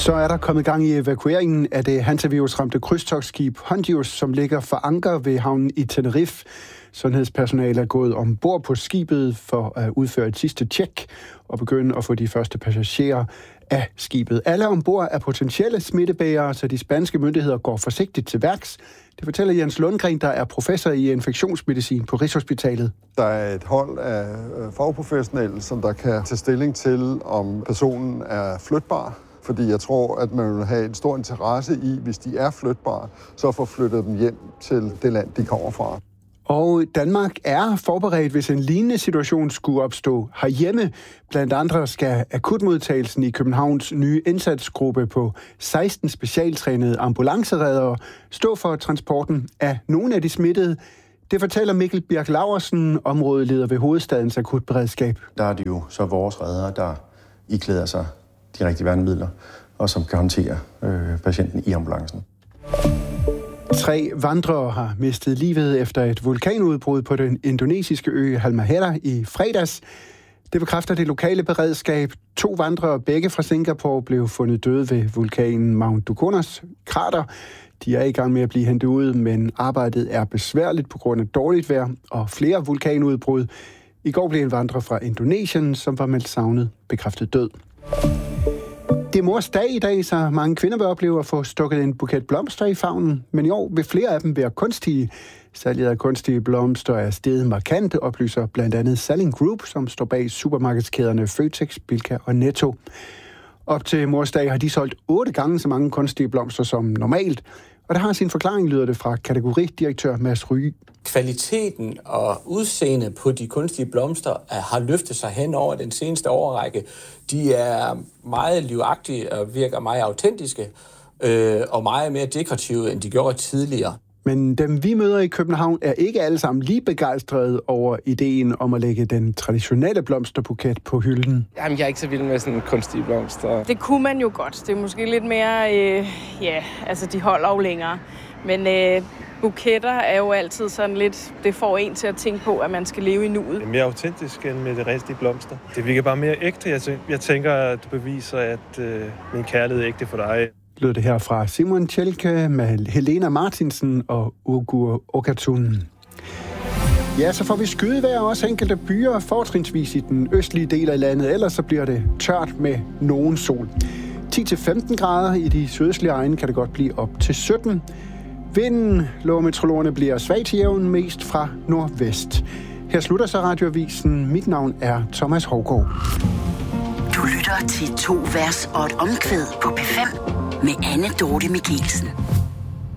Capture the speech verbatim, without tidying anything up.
Så er der kommet gang i evakueringen af det hantavirusramte krydstogtskib Hondius, som ligger for anker ved havnen i Tenerife. Sundhedspersonale er gået ombord på skibet for at udføre et sidste tjek og begynde at få de første passagerer af skibet. Alle ombord er potentielle smittebærere, så de spanske myndigheder går forsigtigt til værks. Det fortæller Jens Lundgren, der er professor i infektionsmedicin på Rigshospitalet. Der er et hold af fagprofessionelle, som der kan tage stilling til, om personen er flytbar. Fordi jeg tror, at man vil have en stor interesse i, hvis de er flytbare, så få flyttet dem hjem til det land, de kommer fra. Og Danmark er forberedt, hvis en lignende situation skulle opstå herhjemme. Blandt andre skal akutmodtagelsen i Københavns nye indsatsgruppe på seksten specialtrænede ambulancereddere stå for transporten af nogle af de smittede. Det fortæller Mikkel Birk Laursen, områdeleder ved Hovedstadens akutberedskab. Der er det jo så vores reddere, der iklæder sig de rigtige værnemidler, og som kan håndtere øh, patienten i ambulancen. Tre vandrere har mistet livet efter et vulkanudbrud på den indonesiske ø Halmahera i fredags. Det bekræfter det lokale beredskab. To vandrere, begge fra Singapore, blev fundet døde ved vulkanen Mount Duconas krater. De er i gang med at blive hentet ud, men arbejdet er besværligt på grund af dårligt vejr og flere vulkanudbrud. I går blev en vandrer fra Indonesien, som var meldt savnet, bekræftet død. Det er mors dag i dag, så mange kvinder vil opleve at få stukket en buket blomster i favnen, men i år vil flere af dem være kunstige. Salget af kunstige blomster er steget markant, oplyser blandt andet Salling Group, som står bag supermarkedskæderne Føtex, Bilka og Netto. Op til mors dag har de solgt otte gange så mange kunstige blomster som normalt, og der har sin forklaring, lyder det fra kategoridirektør Mads Ryge. Kvaliteten og udseende på de kunstige blomster har løftet sig hen over den seneste årrække. De er meget livagtige og virker meget autentiske øh, og meget mere dekorative, end de gjorde tidligere. Men dem vi møder i København er ikke alle sammen lige begejstrede over ideen om at lægge den traditionelle blomsterbuket på hylden. Jamen, jeg er ikke så vild med sådan kunstige blomster. Det kunne man jo godt. Det er måske lidt mere, øh, ja, altså de holder jo længere. Men øh, buketter er jo altid sådan lidt, det får en til at tænke på, at man skal leve i nuet. Det er mere autentisk end med de rigtige blomster. Det virker bare mere ægte. Jeg, tænker, jeg tænker, at du beviser, at øh, min kærlighed er ægte for dig. Lød det her fra Simon Tjelke med Helena Martinsen og Ugur Okatun. Ja, så får vi skydevejr også enkelte byer, fortrinsvis i den østlige del af landet, ellers så bliver det tørt med nogen sol. ti til femten grader i de sydøstlige egne kan det godt blive op til sytten. Vinden, lover meteorologerne, bliver svag til jævn, mest fra nordvest. Her slutter så radioavisen. Mit navn er Thomas Hougaard. Du lytter til to vers og et omkvæd på P fem med Anne Dorte Michelsen.